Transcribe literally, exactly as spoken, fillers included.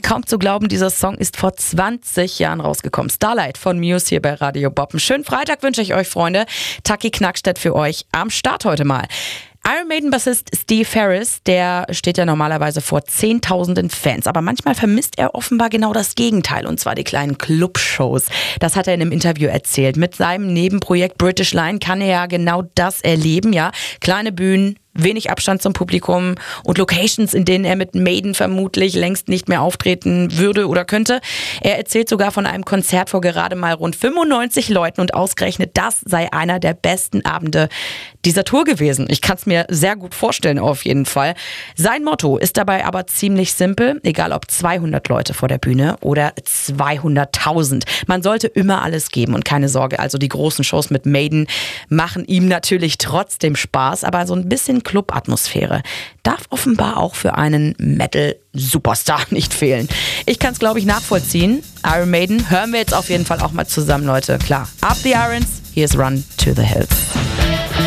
Kaum zu glauben, dieser Song ist vor zwanzig Jahren rausgekommen. Starlight von Muse hier bei Radio Bob. Einen schönen Freitag wünsche ich euch, Freunde. Taki Knackstedt für euch am Start heute mal. Iron Maiden-Bassist Steve Harris, der steht ja normalerweise vor zehntausenden Fans, aber manchmal vermisst er offenbar genau das Gegenteil, und zwar die kleinen Clubshows. Das hat er in einem Interview erzählt. Mit seinem Nebenprojekt British Line kann er ja genau das erleben, ja. Kleine Bühnen, wenig Abstand zum Publikum und Locations, in denen er mit Maiden vermutlich längst nicht mehr auftreten würde oder könnte. Er erzählt sogar von einem Konzert vor gerade mal rund fünfundneunzig Leuten und ausgerechnet das sei einer der besten Abende dieser Tour gewesen. Ich kann es mir sehr gut vorstellen auf jeden Fall. Sein Motto ist dabei aber ziemlich simpel, egal ob zweihundert Leute vor der Bühne oder zweihunderttausend. Man sollte immer alles geben und keine Sorge, also die großen Shows mit Maiden machen ihm natürlich trotzdem Spaß, aber so ein bisschen Club-Atmosphäre darf offenbar auch für einen Metal-Superstar nicht fehlen. Ich kann es, glaube ich, nachvollziehen. Iron Maiden hören wir jetzt auf jeden Fall auch mal zusammen, Leute. Klar, Up the Irons, here's Run to the Hills.